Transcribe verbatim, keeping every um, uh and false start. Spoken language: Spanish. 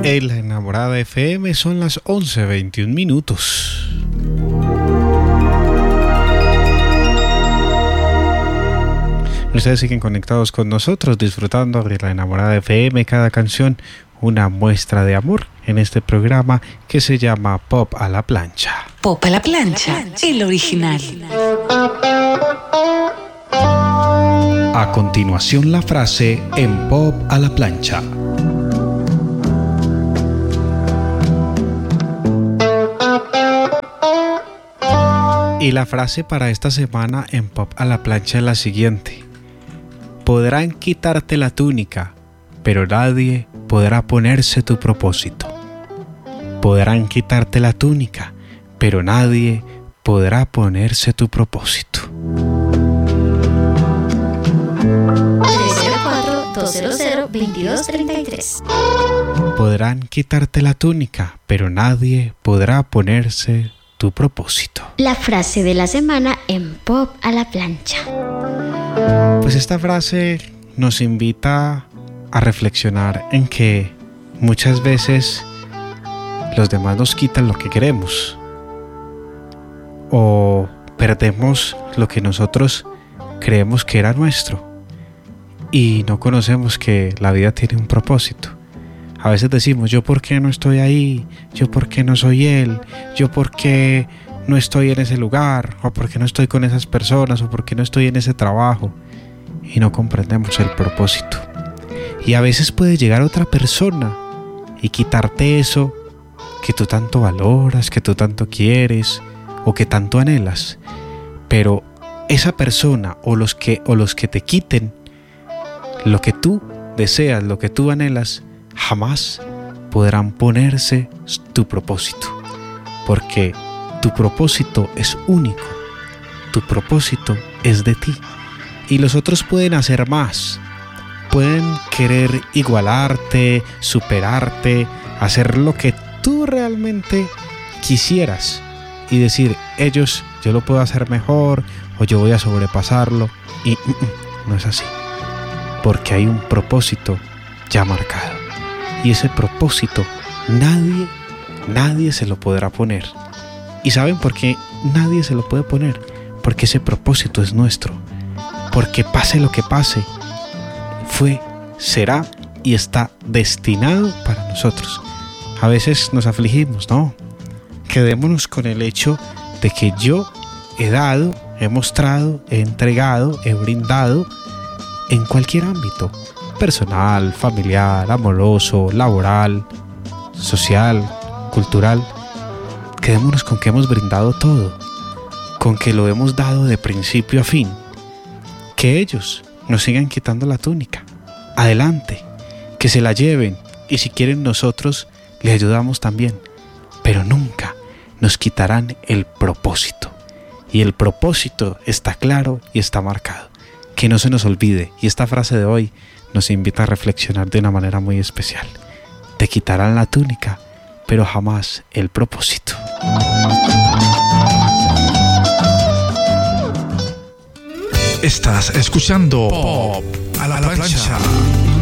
En La Enamorada F M son las once veintiún minutos. Ustedes siguen conectados con nosotros, disfrutando de La Enamorada F M, cada canción una muestra de amor, en este programa que se llama Pop a la Plancha. Pop a la Plancha, el original. A continuación, la frase en Pop a la Plancha. Y la frase para esta semana en Pop a la Plancha es la siguiente: podrán quitarte la túnica, pero nadie podrá ponerse tu propósito. Podrán quitarte la túnica, pero nadie podrá ponerse tu propósito. tres cero cuatro, dos cero cero, veintidós treinta y tres. Podrán quitarte la túnica, pero nadie podrá ponerse tu propósito. La frase de la semana en Pop a la Plancha. Pues esta frase nos invita a reflexionar en que muchas veces los demás nos quitan lo que queremos o perdemos lo que nosotros creemos que era nuestro y no conocemos que la vida tiene un propósito. A veces decimos, yo por qué no estoy ahí, yo por qué no soy él, yo por qué no estoy en ese lugar, o por qué no estoy con esas personas, o por qué no estoy en ese trabajo, y no comprendemos el propósito. Y a veces puede llegar otra persona y quitarte eso que tú tanto valoras, que tú tanto quieres o que tanto anhelas. Pero esa persona o los que, o los que te quiten lo que tú deseas, lo que tú anhelas, jamás podrán ponerse tu propósito. Porque tu propósito es único. Tu propósito es de ti. Y los otros pueden hacer más. Pueden querer igualarte, superarte, hacer lo que tú realmente quisieras y decir, ellos, yo lo puedo hacer mejor o yo voy a sobrepasarlo. Y mm, mm, no es así, porque hay un propósito ya marcado y ese propósito nadie, nadie se lo podrá poner. ¿Y saben por qué nadie se lo puede poner? Porque ese propósito es nuestro, porque pase lo que pase, fue, será y está destinado para nosotros. A veces nos afligimos, ¿no? Quedémonos con el hecho de que yo he dado, he mostrado, he entregado, he brindado en cualquier ámbito, personal, familiar, amoroso, laboral, social, cultural. Quedémonos con que hemos brindado todo, con que lo hemos dado de principio a fin. Que ellos nos sigan quitando la túnica. Adelante, que se la lleven y si quieren nosotros les ayudamos también, pero nunca nos quitarán el propósito. Y el propósito está claro y está marcado. Que no se nos olvide, y esta frase de hoy nos invita a reflexionar de una manera muy especial. Te quitarán la túnica, pero jamás el propósito. Estás escuchando Pop a la Plancha.